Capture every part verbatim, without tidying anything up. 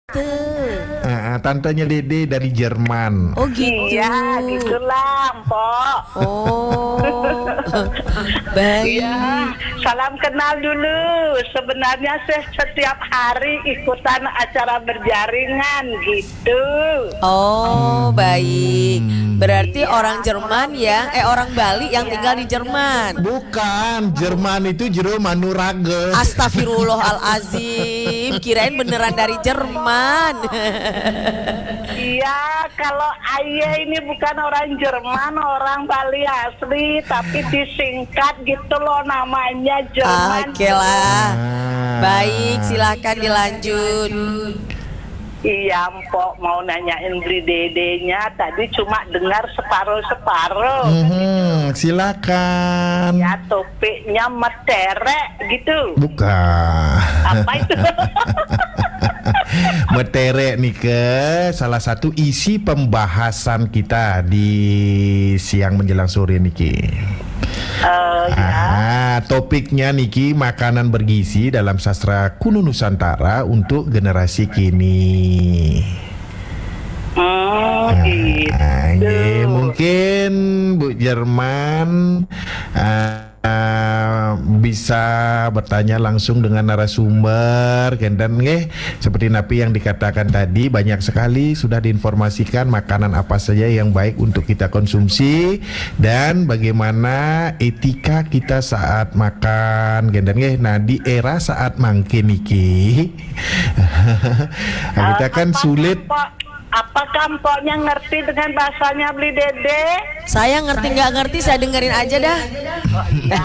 Uh, tantenya Dede dari Jerman. Oh gitu. Iya, gitulah, Mpok. Oh, baik. Iya, salam kenal dulu. Sebenarnya saya setiap hari ikutan acara berjaringan gitu. Oh, baik. Berarti orang Jerman ya, eh orang Bali yang tinggal di Jerman. Bukan, Jerman itu jero Manurage. Astagfirullahalazim, kirain beneran dari Jerman. Iya, kalau Aye ini bukan orang Jerman, orang Bali asli, tapi disingkat gitu loh namanya Jerman. Oke lah. Baik, silakan dilanjut. Iya, Mpok mau nanyain beli dedenya, tadi cuma dengar separuh-separuh. Hmm, silakan. Ya, topiknya meterek gitu. Bukan. Apa itu? Meterek nih ke salah satu isi pembahasan kita di siang menjelang sore niki. Uh, ya. Ah, topiknya niki makanan bergizi dalam sastra kuno Nusantara untuk generasi kini. Hmm, Ah, gitu. nggih, mungkin Bu Jerman ah, ah, bisa bertanya langsung dengan narasumber dan nggih seperti napi yang dikatakan tadi, banyak sekali sudah diinformasikan makanan apa saja yang baik untuk kita konsumsi dan bagaimana etika kita saat makan dan nggih. Nah, di era saat mangke niki kita kan Apa sulit. Mpok- Apakah Mpoknya ngerti dengan bahasanya beli dede? Saya ngerti nggak ngerti, saya dengerin aja dah. Oh, iya.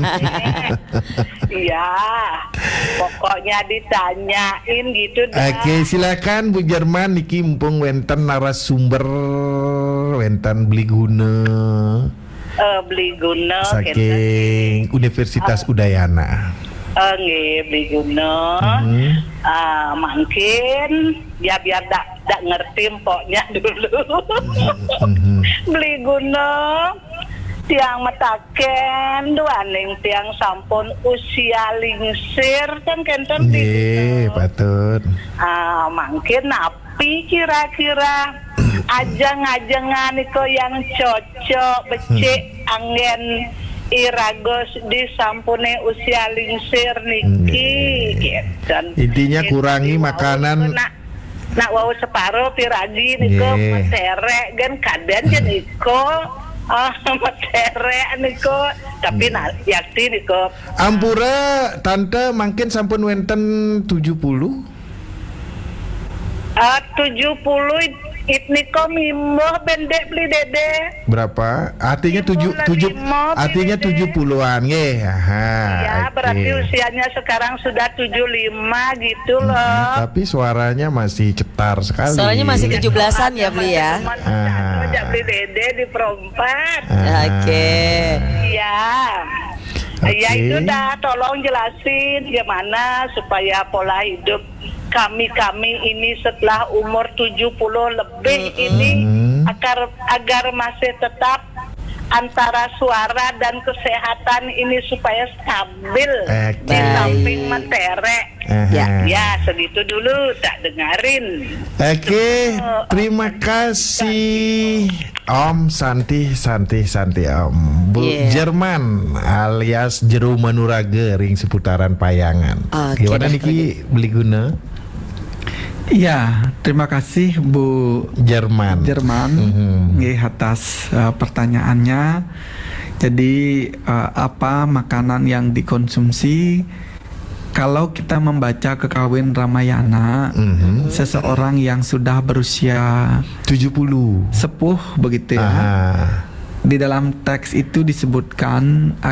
Iya. Pokoknya ditanyain gitu dah. Oke, silakan Bu Jerman niki mumpung wenten narasumber wenten beli guna Eh, beli guna saking Universitas Udayana. Eh, nggih, beli guna. Hmm. Ah, mungkin ya biar dak dak ngerti Mpoknya dulu. Mhm. Beli guna tiang metaken duaning tiang sampun usia lingsir kan kenten beli Nggih, guna. patut. Ah, mungkin napi kira-kira ajang-ajangan iko yang cocok becik angin iragos di sampune usia lingsir niki gitu. Intinya kurangi makanan. Nak nak wau separuh piragi niko Nggih. meterek kan kadan jen niko ah meterek niko tapi nak yakti niko Ampura tante mungkin sampun wenten tujuh puluh. ah tujuh puluh it niko mimoh bendek beli dede. Berapa? Artinya tujuh Lima, tujuh lima, artinya Dede. tujuh puluhan nggih. Aha. Ya, oke. berarti usianya sekarang sudah tujuh puluh lima gitu Hmm, loh. tapi suaranya masih cetar sekali. Suaranya masih tujuh belasan ya beli ya. Ah. Sejak beli dede di perempat. Ah. Oke. Ya. Oke. Ya itu dah, tolong jelasin gimana supaya pola hidup kami-kami ini setelah umur tujuh puluh lebih ini agar agar masih tetap antara suara dan kesehatan ini supaya stabil Oke. di samping meterek. Aha. Ya, Ya, segitu dulu tak dengarin. Oke, terima kasih Om Santi Santi Santi Om Bu Yeah. Jerman alias Jero Manurage ring seputaran Payangan. Oke, Gimana dah, niki beli guna Iya, terima kasih Bu Jerman. Jerman Mhm. nggih, atas uh, pertanyaannya. Jadi uh, apa makanan yang dikonsumsi kalau kita membaca Kekawin Ramayana, Mhm. seseorang yang sudah berusia tujuh puluh. sepuh begitu ya. Ah. Di dalam teks itu disebutkan